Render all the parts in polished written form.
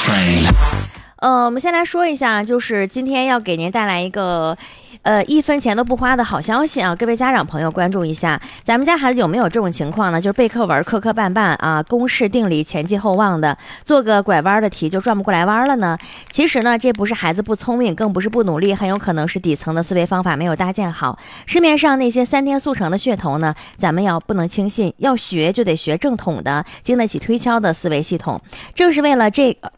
我们先来说一下，就是今天要给您带来一个1分钱都不花的好消息啊！各位家长朋友关注一下，咱们家孩子有没有这种情况呢？就是背课文磕磕绊绊啊，公式定理前继后忘的，做个拐弯的题就转不过来弯了呢？其实呢，这不是孩子不聪明，更不是不努力，很有可能是底层的思维方法没有搭建好。市面上那些3天速成的噱头呢，咱们不能轻信，要学就得学正统的，经得起推敲的思维系统。正是为了这个，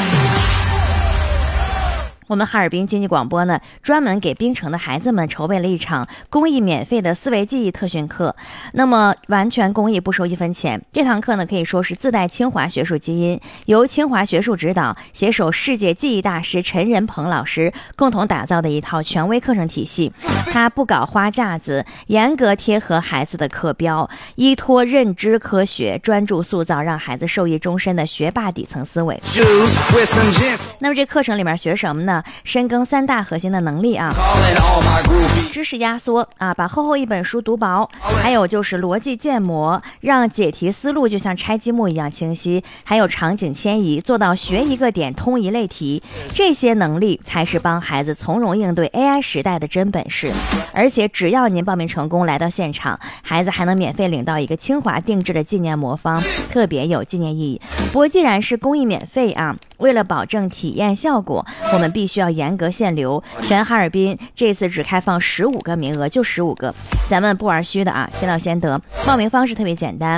我们哈尔滨经济广播呢，专门给槟城的孩子们筹备了一场公益免费的思维记忆特训课。那么完全公益，不收1分钱。这堂课呢，可以说是自带清华学术基因，由清华学术指导，携手世界记忆大师陈仁鹏老师共同打造的一套权威课程体系。它不搞花架子，严格贴合孩子的课标，依托认知科学，专注塑造让孩子受益终身的学霸底层思维。那么这课程里面学什么呢？深耕3大核心的能力啊，知识压缩啊，把厚厚一本书读薄，还有就是逻辑建模，让解题思路就像拆积木一样清晰，还有场景迁移，做到学一个点通一类题，这些能力才是帮孩子从容应对 AI 时代的真本事。而且只要您报名成功来到现场，孩子还能免费领到一个清华定制的纪念魔方，特别有纪念意义。不过既然是公益免费啊，为了保证体验效果，我们必须要严格限流，全哈尔滨这次只开放15个名额，就15个，咱们不玩虚的啊，先到先得。报名方式特别简单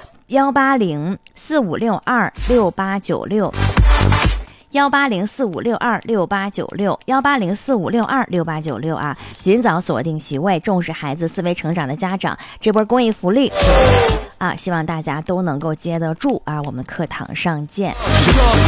，18045626896。18045626896，18045626896啊！尽早锁定席位，重视孩子思维成长的家长，这波公益福利啊，希望大家都能够接得住啊！我们课堂上见。